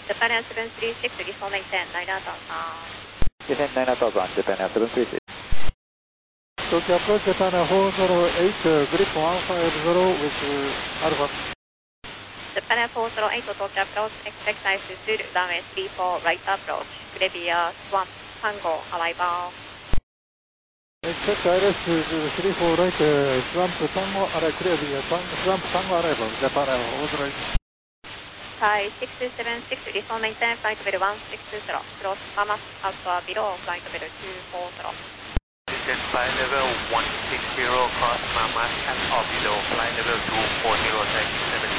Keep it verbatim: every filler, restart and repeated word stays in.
Japan Air seven three six, default maintain nine thousand. Descend nine thousand, Japan Air seven three six. Tokyo approach Japan Air four zero eight, uh, grip one five zero with uh, Alpha. Japan Air four zero eight, Tokyo approach, expect altitude, runway three four, right approach, Clear Swamp Tango, arrival. Expect I R S three four right, uh, Swamp Tango, arrival, clear the Swamp Tango arrival, Japan Air four zero eight. Thai six seven six, default maintain, flight level one six zero, cross Hamas, Alpha below, flight level two four zero. Descend flight level one six zero, cross Hamas, Alpha below, flight level two four zero, taxi seven